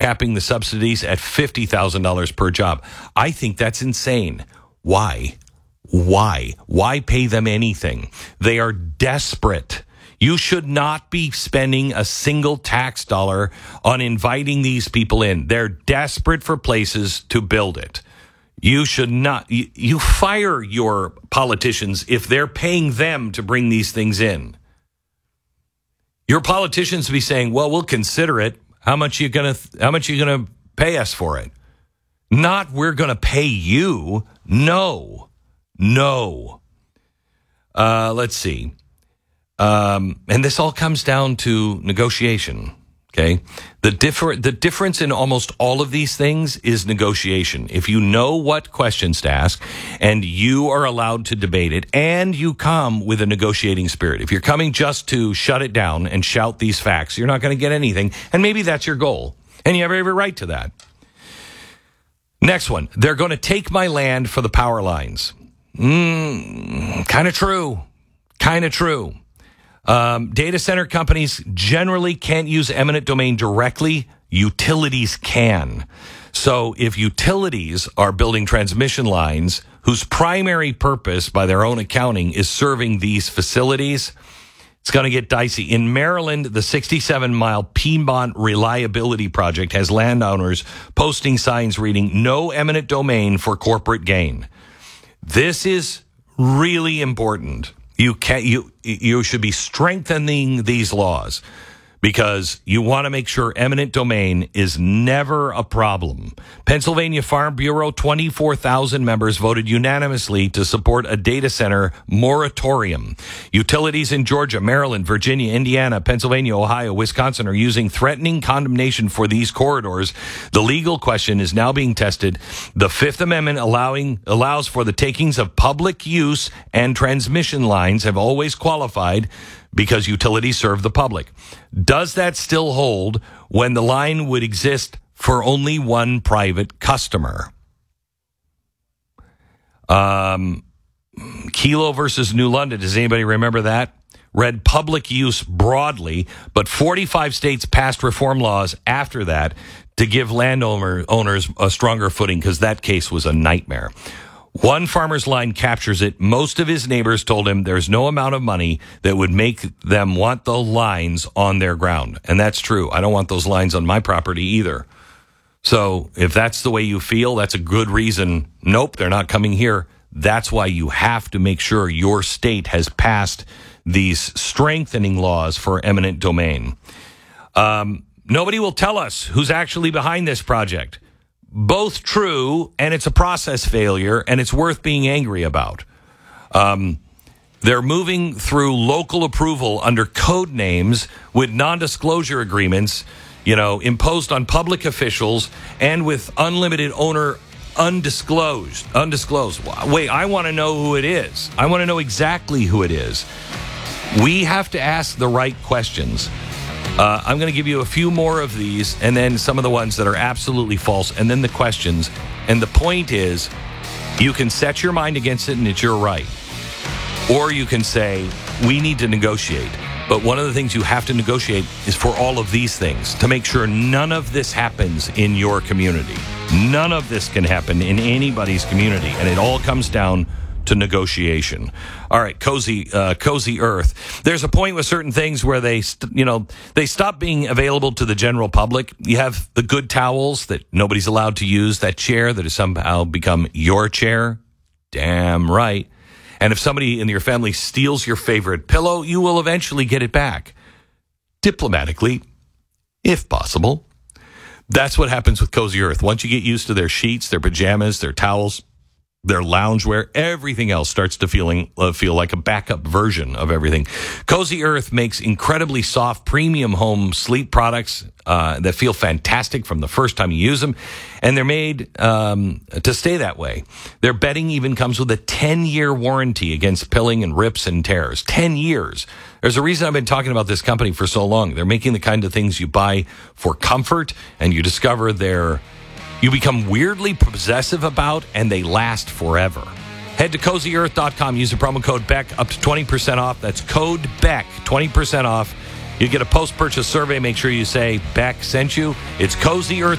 capping the subsidies at $50,000 per job. I think that's insane. Why? Why pay them anything? They are desperate. You should not be spending a single tax dollar on inviting these people in. They're desperate for places to build it. You should not. You fire your politicians if they're paying them to bring these things in. Your politicians be saying, "Well, we'll consider it. How much you gonna pay us for it?" Not we're gonna pay you. No. Let's see. And this all comes down to negotiation. Okay. The difference in almost all of these things is negotiation. If you know what questions to ask and you are allowed to debate it and you come with a negotiating spirit. If you're coming just to shut it down and shout these facts, you're not going to get anything. And maybe that's your goal. And you have every right to that. Next one. They're going to take my land for the power lines. Kind of true. Data center companies generally can't use eminent domain directly. Utilities can. So if utilities are building transmission lines whose primary purpose, by their own accounting, is serving these facilities, it's going to get dicey. In Maryland, the 67-mile Piedmont Reliability Project has landowners posting signs reading, "No eminent domain for corporate gain." This is really important. You should be strengthening these laws because you want to make sure eminent domain is never a problem. Pennsylvania Farm Bureau, 24,000 members voted unanimously to support a data center moratorium. Utilities in Georgia, Maryland, Virginia, Indiana, Pennsylvania, Ohio, Wisconsin are using threatening condemnation for these corridors. The legal question is now being tested. The Fifth Amendment allows for the takings of public use, and transmission lines have always qualified because utilities serve the public. Does that still hold when the line would exist for only one private customer? Kelo versus New London. Does anybody remember that? Read public use broadly, but 45 states passed reform laws after that to give landowners a stronger footing because that case was a nightmare. One farmer's line captures it. Most of his neighbors told him there's no amount of money that would make them want the lines on their ground. And that's true. I don't want those lines on my property either. So if that's the way you feel, that's a good reason. Nope, they're not coming here. That's why you have to make sure your state has passed these strengthening laws for eminent domain. Nobody will tell us who's actually behind this project. Both true, and it's a process failure, and it's worth being angry about. They're moving through local approval under code names with non-disclosure agreements, imposed on public officials and with unlimited owner undisclosed. Wait, I want to know who it is. I want to know exactly who it is. We have to ask the right questions. I'm going to give you a few more of these and then some of the ones that are absolutely false and then the questions. And the point is, you can set your mind against it and it's your right. Or you can say, we need to negotiate. But one of the things you have to negotiate is for all of these things to make sure none of this happens in your community. None of this can happen in anybody's community. And it all comes down to negotiation. All right, Cozy Earth. There's a point with certain things where they stop being available to the general public. You have the good towels that nobody's allowed to use, that chair that has somehow become your chair. Damn right. And if somebody in your family steals your favorite pillow, you will eventually get it back. Diplomatically, if possible. That's what happens with Cozy Earth. Once you get used to their sheets, their pajamas, their towels, their loungewear, everything else starts to feel like a backup version of everything. Cozy Earth makes incredibly soft premium home sleep products that feel fantastic from the first time you use them, and they're made to stay that way. Their bedding even comes with a 10-year warranty against pilling and rips and tears. 10 years. There's a reason I've been talking about this company for so long. They're making the kind of things you buy for comfort, and you discover you become weirdly possessive about, and they last forever. Head to CozyEarth.com. Use the promo code BECK up to 20% off. That's code BECK, 20% off. You get a post-purchase survey. Make sure you say Beck sent you. It's CozyEarth.